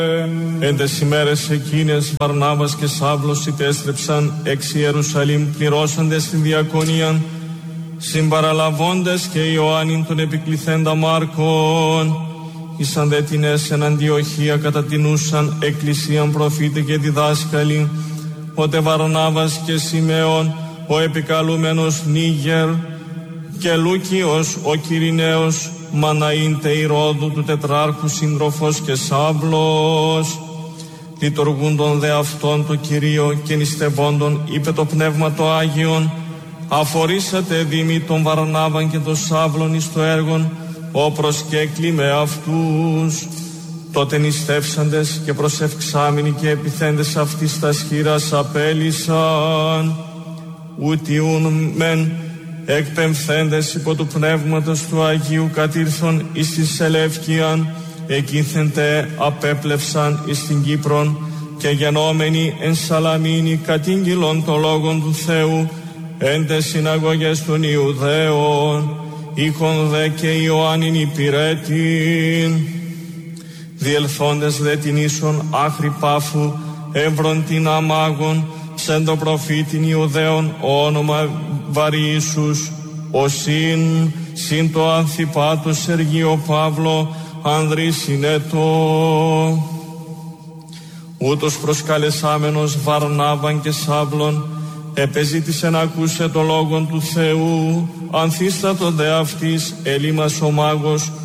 Εν τες ημέρες εκείνες Βαρνάβας και Σαύλος ητέστρεψαν εξ Ιερουσαλήμ πληρώσαντες την διακονίαν, συμπαραλαβώντες και Ιωάννην τον επικληθέντα Μάρκον. Ήσαν δε τινές εν Αντιοχία κατατινούσαν εκκλησίαν προφήτε και διδάσκαλοι, ότε Βαρνάβας και Σιμεών ο επικαλούμενος Νίγερ και Λούκιος ο Κυριναίος, Μαναήν Τεϊρόδου του τετράρχου σύντροφος και Σαύλος. Λειτουργούντον δε αυτόν το Κυρίο και νηστευόντων είπε το Πνεύμα το Άγιον, αφορήσατε δήμοι τον Βαρνάβαν και τον Σαύλον εις το έργον, ο προσκέκλη με αυτούς. Τότε νηστεύσαντες και προσευξάμινοι και επιθέντες αυτής τας χείρας απέλυσαν, ούτιούν μεν εκπεμφθέντες υπό του Πνεύματος του Αγίου κατήρθον εις τη Σελεύκιαν, εκείθεντε απέπλευσαν εις την Κύπρον και γενόμενοι εν Σαλαμίνη κατήγγυλον το λόγον του Θεού εν τες συναγωγές των Ιουδαίων, οίκον δε και Ιωάννην υπηρέτην. Διελθόντες δε την ίσον άχρη Πάφου έβρον την αμάγων σεν το προφήτην Ιουδαίων όνομα Βαρίσους, ο συν το Ανθιπάτο Σεργείο Παύλο ανδρή συνέτο. Ούτως προσκαλεσάμενος Βαρνάβαν και Σαύλων επεζήτησε να ακούσε το λόγον του Θεού, ανθίστατο δε αυτής Ελίμας ο μάγος